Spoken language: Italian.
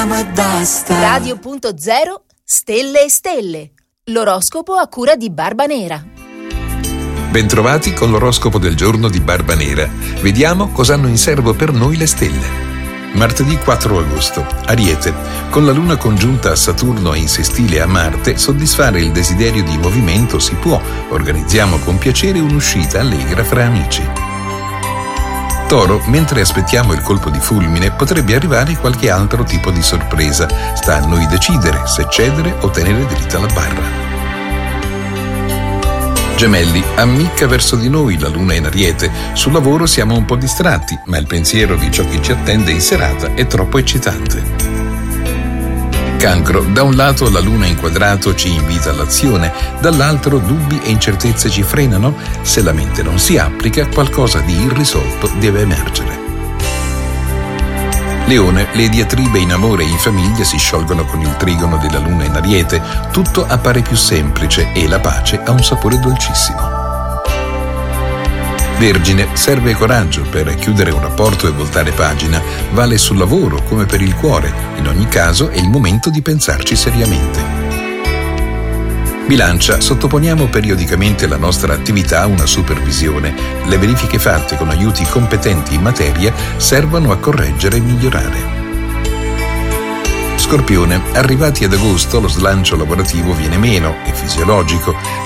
e basta. Radio.0 Stelle e Stelle. L'oroscopo a cura di Barba Nera. Bentrovati con l'oroscopo del giorno di Barba Nera. Vediamo cosa hanno in serbo per noi le stelle. Martedì 4 agosto. Ariete. Con la luna congiunta a Saturno e in sestile a Marte, soddisfare il desiderio di movimento si può. Organizziamo con piacere un'uscita allegra fra amici. Toro, mentre aspettiamo il colpo di fulmine, potrebbe arrivare qualche altro tipo di sorpresa. Sta a noi decidere se cedere o tenere dritta la barra. Gemelli, ammicca verso di noi la luna in Ariete. Sul lavoro siamo un po' distratti, ma il pensiero di ciò che ci attende in serata è troppo eccitante. Cancro, da un lato la luna in quadrato ci invita all'azione, dall'altro dubbi e incertezze ci frenano. Se la mente non si applica, qualcosa di irrisolto deve emergere. Leone, le diatribe in amore e in famiglia si sciolgono con il trigono della luna in Ariete. Tutto appare più semplice e la pace ha un sapore dolcissimo. Vergine, serve coraggio per chiudere un rapporto e voltare pagina. Vale sul lavoro come per il cuore. In ogni caso è il momento di pensarci seriamente. Bilancia, sottoponiamo periodicamente la nostra attività a una supervisione. Le verifiche fatte con aiuti competenti in materia servono a correggere e migliorare. Scorpione, arrivati ad agosto lo slancio lavorativo viene meno, è fisiologico.